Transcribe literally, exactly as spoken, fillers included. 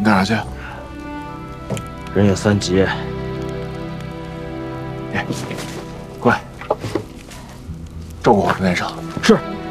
你干啥去？ 人有三急。 哎，过来，照顾好那伤。 是。